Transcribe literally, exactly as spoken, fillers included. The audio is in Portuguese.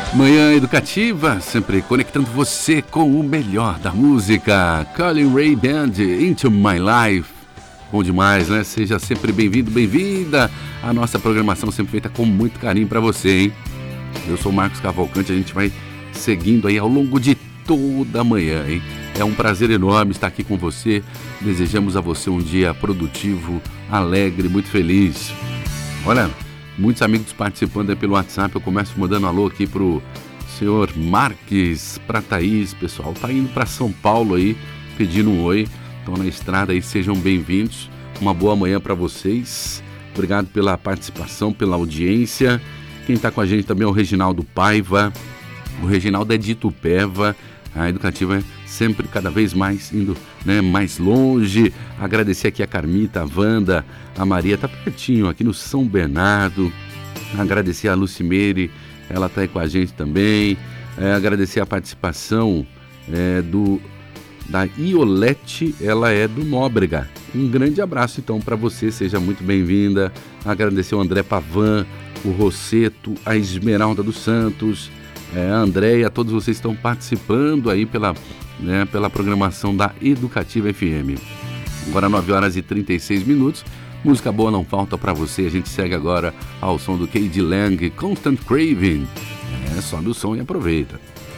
Manhã Educativa, sempre conectando você com o melhor da música. Colin Ray Band, Into My Life. Bom demais, né? Seja sempre bem-vindo, bem-vinda. A nossa programação sempre feita com muito carinho para você, hein? Eu sou o Marcos Cavalcante, a gente vai seguindo aí ao longo de toda a manhã, hein? É um prazer enorme estar aqui com você. Desejamos a você um dia produtivo, alegre, muito feliz. Olha, muitos amigos participando aí pelo WhatsApp. Eu começo mandando alô aqui pro senhor Marques, pra Thaís, pessoal. Tá indo para São Paulo aí, pedindo um oi. Estão na estrada aí, sejam bem-vindos. Uma boa manhã para vocês. Obrigado pela participação, pela audiência. Quem tá com a gente também é o Reginaldo Paiva. O Reginaldo é de Itupeva. A Educativa é sempre cada vez mais indo, né, mais longe. Agradecer aqui a Carmita, a Wanda, a Maria, tá pertinho aqui no São Bernardo. Agradecer a Lucimeire, ela tá aí com a gente também. É, agradecer a participação é, do, da Iolete, ela é do Nóbrega. Um grande abraço então para você, seja muito bem-vinda. Agradecer o André Pavan, o Rosseto, a Esmeralda dos Santos, É, a Andréia, todos vocês estão participando aí pela, né, pela programação da Educativa F M. Agora nove horas e trinta e seis minutos, música boa não falta para você. A gente segue agora ao som do K D Lang, Constant Craving. É, sobe o som e aproveita.